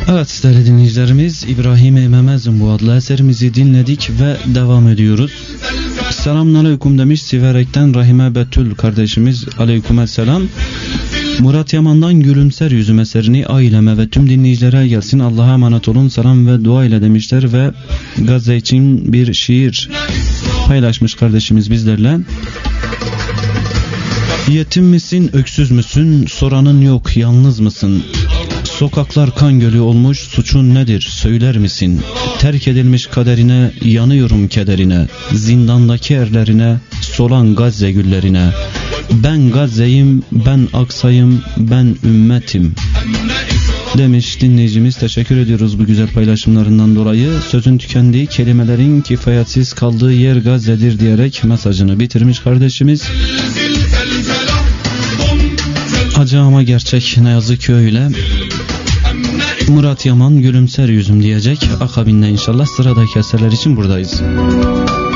Evet değerli dinleyicilerimiz, İbrahim Ememez'in bu adlı eserimizi dinledik ve devam ediyoruz. Selamünaleyküm demiş Siverek'ten Rahime Betül kardeşimiz. Aleykümselam. Murat Yaman'dan Gülümser Yüzüm eserini aileme ve tüm dinleyicilere gelsin. Allah'a emanet olun, selam ve dua ile demişler ve Gazze için bir şiir paylaşmış kardeşimiz bizlerle. Yetim misin, öksüz müsün, soranın yok, yalnız mısın? Sokaklar kan gölü olmuş, suçun nedir söyler misin? Terk edilmiş kaderine, yanıyorum kederine, zindandaki erlerine, solan Gazze güllerine. Ben Gazze'yim, ben Aksa'yım, ben ümmetim demiş dinleyicimiz. Teşekkür ediyoruz bu güzel paylaşımlarından dolayı. Sözün tükendiği, kelimelerin kifayetsiz kaldığı yer Gazze'dir diyerek mesajını bitirmiş kardeşimiz. Acı ama gerçek, ne yazık ki öyle. Murat Yaman Gülümser Yüzüm diyecek. Akabinde inşallah sıradaki eserler için buradayız.